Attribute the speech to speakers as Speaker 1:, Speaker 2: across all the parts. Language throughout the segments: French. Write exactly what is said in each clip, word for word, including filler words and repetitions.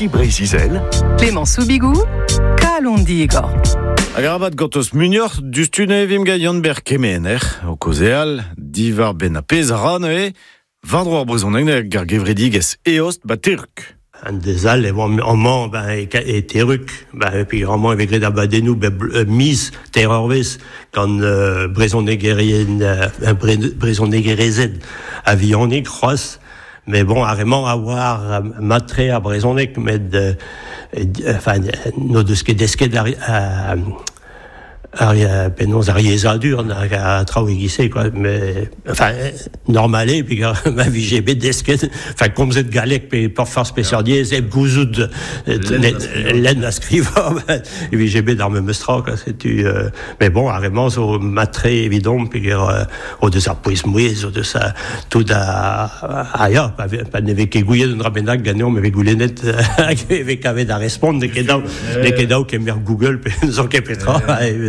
Speaker 1: Ici Brésil.
Speaker 2: Clément Soubigou, Kalondi Igor.
Speaker 3: Agravat gotos munior, dustune vim gaion ber kemener, o kozeal, divar ben a pezaran e, vandroar brezoneg gar gevredigez eost ba teruk.
Speaker 4: Un des al et en man ben et teruk ben et puis vraiment avec les abadenou ben mise terrorves quand brezonegérien un brezonegérezed avionik cross mais bon vraiment avoir matré à brezoneg mais de enfin no de ce que desque à Aria penos arieza dur na travailler quoi mais enfin normalé puis ma vie j'ai bé desquet enfin comme cette galec pour faire spécialier c'est gouzoud l'aide à scriva et puis j'ai bé dans me mestra quoi c'est tu mais bon vraiment au matré évident puis au de sa puis mouise de ça tout à ailleurs pas pas n'avait que gouiller de rabenac gagnant mais avec goulenet avec avait à répondre que dans les que dans que mer Google puis nous en que petra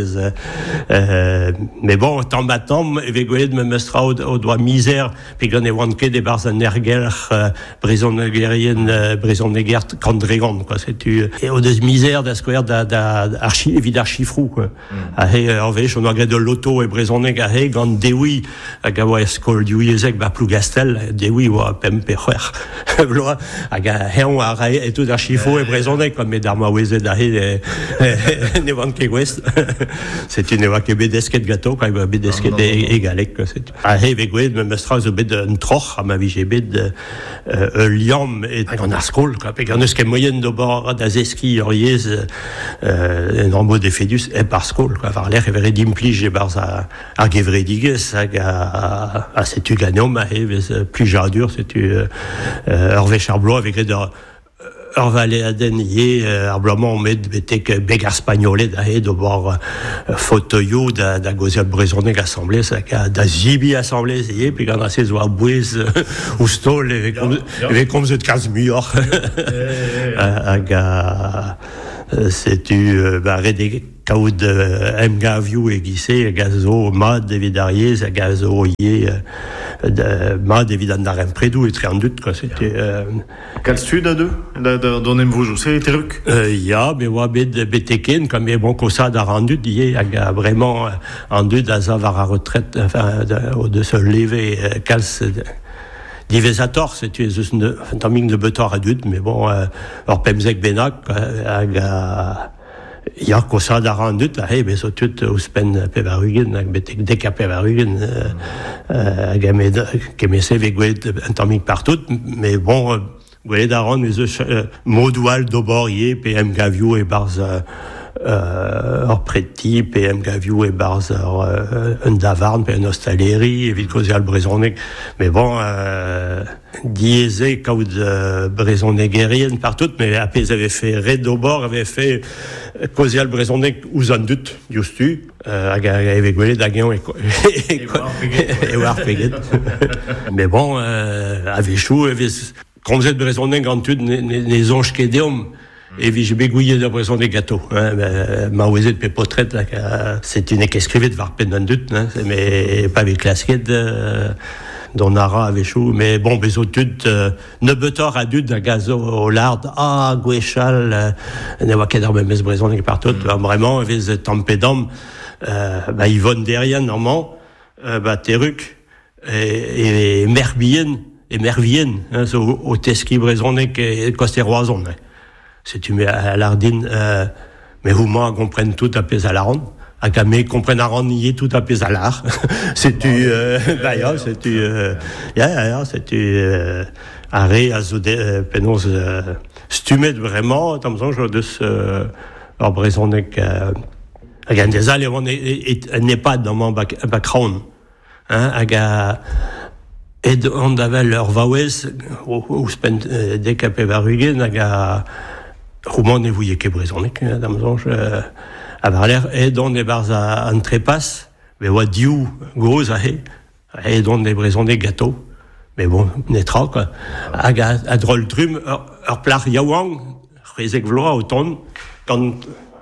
Speaker 4: Euh, mais bon, tant battant, éveillé de me mestra au, au doigt misère, puis qu'on est wanké des bars en erger, brisonneguerienne, brisonneguer, candrégon, quoi, c'est tu, et au des misères d'un square d'archi, évidemment, archifrou, quoi. Ah, et, en fait, on a de l'auto et brisonneguer, ah, et, quand dewi, à gawa escol du yezek, bah, plus gastel, dewi, ou à pempe, frère. Bloa, à gahéon, à et tout d'archifou et brisonneguer, comme mes darma weze, d'ahe, ne wanké west. C'est une évacuée d'esquette gâteau, quand il va d'esquette égalec, quoi. C'est, ah, et, avec, oui, me mestra, je bête un troch, à ma vie, j'ai bête de, euh, liam, et, on a scroll, quoi. Puis, on a ce qui est moyenne de bord, d'azeski, oriez, euh, un nombre de fédus, et par scroll, quoi. Par l'air, il verrait d'impli, j'ai barre à, à Gevredigues, à, à, c'est tu gagnant, mais, plus jardur, c'est tu, euh, Hervé Charblois, avec les Orvalé Aden yé arblamment met betek begar spagnolé d'ahe de voir photoyo da da gozia brezoneg assemblée ça ka da zibi assemblée yé puis quand assez zoa bouez ou stol avec avec comme de quinze millions aga c'est tu bah redé caoud mgaviou et gissé gazo mad évidarié ça gazo yé de mad évidemment d'arrêt prédou et trente-deux quoi c'était
Speaker 5: quel sud à deux donnez vous jouer c'est truc
Speaker 4: euh ya mais wa bet beteken comme est bon ça da rendu dit vraiment en deux d'avoir à retraite enfin de se lever calce divisator c'est tu es un timing de betor adulte mais bon or pemzek benak aga il y a quoi ça d'arrangé là et ben surtout au spen pevarugen avec des cap pevarugen euh gamé que me c'est avec un timing partout mais bon ouais d'aron les modual d'oborier pm gavio et barza euh or preti pm gavio et barza un davarn pe un hostellerie et vite causer le brezonec mais bon euh diésé caud brezonegérienne partout mais après ils avaient fait red au bord avait fait causer le brezonec ou zandut justu euh avec golé d'agion et et war peget mais bon euh avait chou avait comme vous êtes brezonec en tude les onges qu'édium et puis j'ai bégouillé l'impression des gâteaux hein ma oisette pe portrait là c'est une écrivée de var pendandut hein mais pas avec casquette dont Nara avait chaud mais bon les autres euh, ne betor adulte d'un gazo au lard ah guéchal ne va qu'être même brezon qui partout mm. Vraiment les tempédom euh bah Yvonne derrière normand euh, bah teruk et, et merbienne et mervienne hein, au, au teski brezonec et costeroison hein. Si tu mets à lardine euh, mais vous moi comprennent tout à pèse à la ronde à camé comprennent à renier tout à pèse à l'art c'est tu euh, bah ya c'est tu euh, ya ya c'est tu euh, arrêt à zodé pénose euh, stumé vraiment comme ça je de ce leur brezonec euh again des allées on n'est pas dans mon background hein aga et on avait leur vawes ou spend des capé varugen aga Roman ne voyait que brezonec dans zonge avoir l'air et dans des bars à entrepasse mais what diou gros à et dans des brezons des gâteaux mais bon netra quoi à drôle drum hors plat yawang rezek vloa automne quand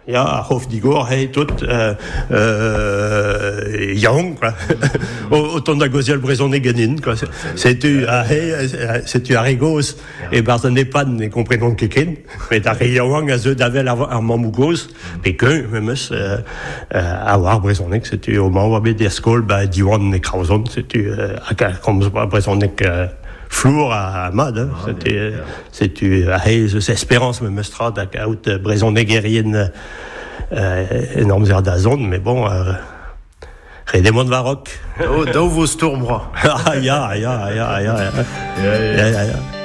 Speaker 4: Ja, hof digor, hey, tout, euh, euh, young, quoi. Autant de goziel brésonné ganin, quoi. C'est-tu, ah, hey, c'est-tu arigos, et barzané pas, ne comprenons que ken, mais t'as young, à zeu d'avel armand mougos, mais que, même, euh, à voir brésonné, que c'est-tu, au moment où des écoles, bah, diwan, ne crauson, c'est-tu, comme brésonné, que, flour à mode, hein. Ah, c'était, euh, c'était, ah, hey, espérance, me mestrad, à out, brésonné guerrienne, euh, énormes airs d'azone, mais bon, euh, Redemont Varroc.
Speaker 5: Oh, d'où vos tourmrois.
Speaker 4: Ah, ya, ya, ya, ya, ya. Ya, ya, ya.